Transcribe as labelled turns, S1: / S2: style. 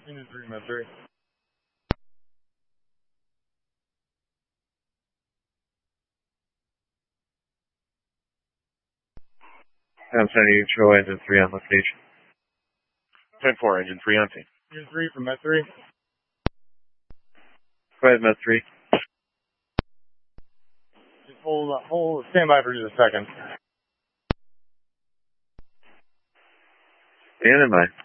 S1: Engine 3, Med 3.
S2: I'm sending you Troy Engine 3 on location.
S3: 10-4, Engine 3 on scene.
S1: Engine 3 from Med 3.
S2: Go ahead, Med 3.
S1: Just stand by for just a second.
S2: Standing by.